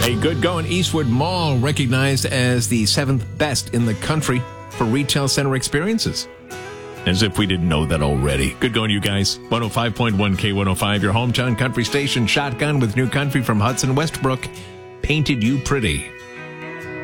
A good going Eastwood Mall, recognized as the 7th best in the country for retail center experiences. As if we didn't know that already. Good going, you guys. 105.1 K105, your hometown country station. Shotgun with New Country from Hudson Westbrook. Painted You Pretty.